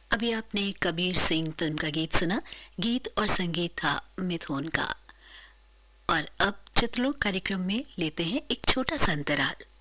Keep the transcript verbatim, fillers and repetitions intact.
अभी आपने कबीर सिंह फिल्म का गीत सुना। गीत और संगीत था मिथुन का। और अब चित्रलोक कार्यक्रम में लेते हैं एक छोटा सा अंतराल।